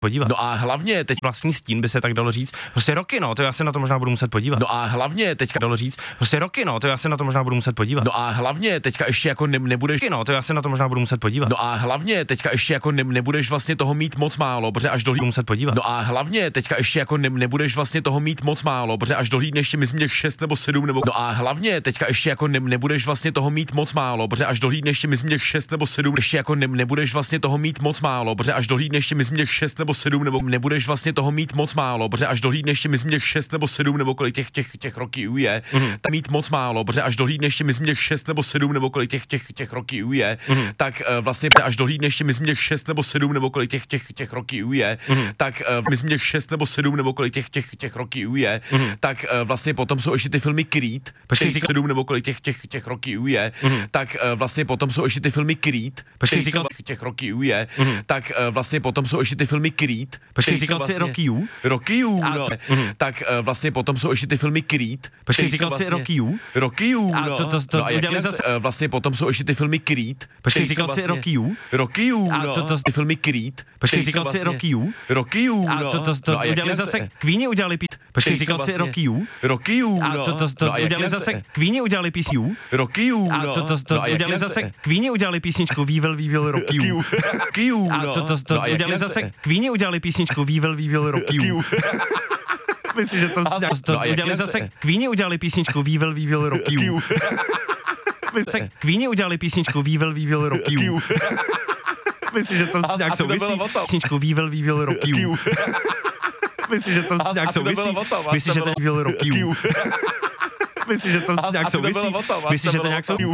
podívat. No a hlavně teď Vlastní stín by se tak dalo říct. Prostě roky, no, to já se na to možná budu muset podívat. No a hlavně teďka Dalo říct. Prostě roky, no, to já se na to možná budu muset podívat. No a hlavně teďka ještě jako nebudeš No, to já se na to možná budu muset podívat. No a hlavně teďka ještě jako nebudeš vlastně toho mít moc málo, protože až Budu muset podívat. No a hlavně teďka ještě jako nebudeš vlastně toho mít moc málo, protože až dohlídneš ještě myslím těch 6 nebo 7 nebo No a hlavně teďka ještě jako nebudeš vlastně toho mít moc málo, protože až dohlídneš ještě myslím těch 6 nebo 7 ještě jako nebudeš vlastně toho mít moc málo, protože až dohlídneš ještě myslím těch 6 nebo 7 nebo nebudeš vlastně toho mít moc málo, protože až dohlídneš ještě myslím těch 6 nebo 7 nebo kolik těch roků je, tak mít moc málo, protože až dohlídneš ještě myslím těch 6 nebo 7 nebo kolik těch roků je, tak vlastně až dohlídneš ještě myslím těch 6 nebo 7 nebo kolik těch roků je, tak myslím těch 6 nebo 7 nebo kolik těch roků je, tak vlastně potom jsou ještě ty filmy Creed, Počkej, 7 nebo kolik těch roků je, tak vlastně potom jsou ještě ty filmy Creed, Počkej, říkal těch roků je, tak vlastně potom jsou ještě ty filmy Creed. Počkej, říkal jsi Rocky? Rocky, no. Tak vlastně potom jsou ještě ty filmy Creed. Počkej, říkal jsi Rocky? No. To udělali zase. Vlastně potom jsou ještě ty filmy Creed. Počkej, říkal jsi Rocky? No. Ty filmy Creed. Počkej, říkal jsi Rocky? No. To udělali zase. Queeni udělali pít. Počkej, říkal jsi Rocky? No. To udělali zase. Queeni udělali písničku. To udělali zase. Queeni udělali písničku We Will Rock You. To udělali zase. Queeni udělali písničku We Will Rock You. Myslím, že to udělali zase. Queeni udělali písničku We Will Rock You. Queeni udělali písničku We Will Rock You. Myslím, že to nějak souvisí. Písničku We Will Rock You. Myslím, že to nějak souvisí. Myslím, že to Will Rock You. Myslím, že to nějak souvisí. Myslím, že to nějak souvisí.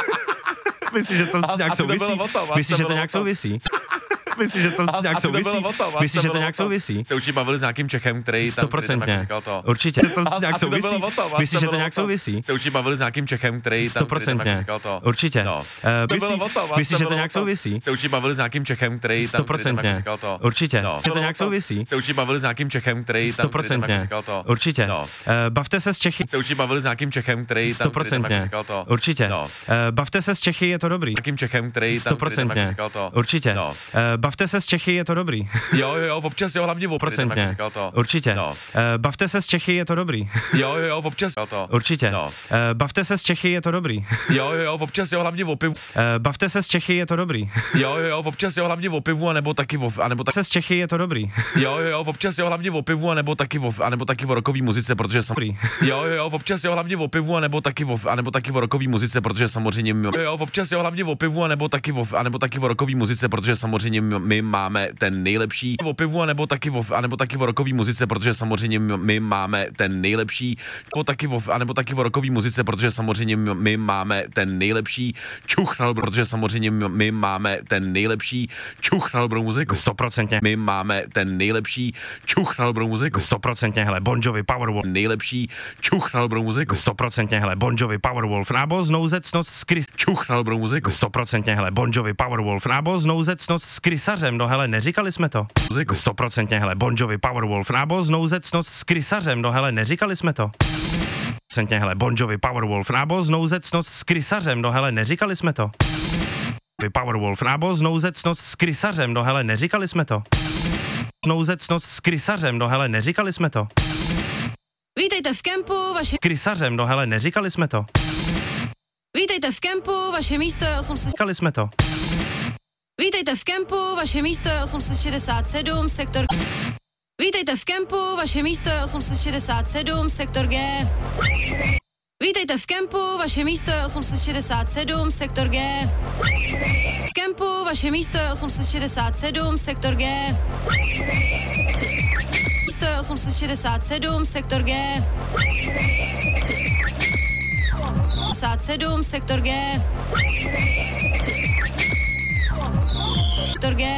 Myslím, že to nějak souvisí. Myslím, že to nějak souvisí. Myslím, že to nějak souvisí. Myslím, že to nějak souvisí. Se určitě bavili s nějakým Čechem, který tam 100%. říkal to. Určitě to nějak souvisí. Myslím, že to nějak souvisí. Se určitě bavili s nějakým Čechem, který tam 100%. říkal to. Určitě. Myslím, že to nějak souvisí. Se určitě bavili s nějakým Čechem, který tam 100%. říkal to. Určitě. To nějak souvisí. Se určitě bavili s nějakým Čechem, který tam 100%. říkal to. Určitě. Bavte se s Čechy. Se určitě bavili s nějakým Čechem, který tam 100%. říkal to. Určitě. Bavte se s Čechy, je to dobrý. Nějakým Čechem, který tam 100%. říkal to. Určitě. Bavte se s Čechy, je to dobrý. Jo, občas jo, hlavně Procentně. říkal to. Určitě. Bavte se s Čechy, je to dobrý. Jo, občas to. Určitě. Bavte se s Čechy, je to dobrý. Jo, občas jo, hlavně o pivu. Bavte se s Čechy, je to dobrý. Jo, občas jo, hlavně o pivu, anebo taky se s Čechy, je to dobrý. Jo, občas jo, hlavně o pivu, anebo taky o rockové muzice, protože Jo, občas jo, hlavně o pivu, anebo taky o rockové muzice, protože samozřejmě Jo, občas jo, hlavně o pivu, anebo taky o rockové muzice, protože samozřejmě my máme ten nejlepší o pivu, anebo taky o rockové muzice, protože samozřejmě my máme ten nejlepší anebo taky o rockové muzice, protože samozřejmě my máme ten nejlepší čuch na dobrou, protože samozřejmě my máme ten nejlepší čuch na dobrou muziku. 100%. My máme ten nejlepší čuch na dobrou muziku. 100%. Hele, Bon Jovi, Powerwolf. Nejlepší čuch na dobrou muziku. 100%. Hele, Bon Jovi, Powerwolf. Nábo znouzec noc s Chris. Čuch na dobrou muziku. 100%. Hele, Bon Jovi, Powerwolf. Nábo znouzec noc s Chrisařem. No hele, neříkali jsme to. 100%. Hele, Bon Jovi, Powerwolf. Nábo znouzec noc s Chrisařem. No hele, neříkali jsme to. Hele, Bon Jovi, Powerwolf. Nábo znouzec noc s Chrisařem. No hele, neříkali jsme to. Powerwolf. Nábo znouzec noc s Chrisařem. No hele, neříkali jsme to. Znouzec noc s Chrisařem. No hele, neříkali jsme to. Vítejte v kempu, vaše... Chrisařem. No hele, neříkali jsme to. Vítejte v kempu, vaše místo je 800... Říkali jsme to. Vítejte v kempu, vaše místo je 867, sektor... Vítejte v kempu, vaše místo je 867, sektor G. Vítejte v kempu, vaše místo je 867, sektor G. V kempu, vaše místo je 867, sektor G. Místo je 867, sektor G. 57, sektor G. Sektor G.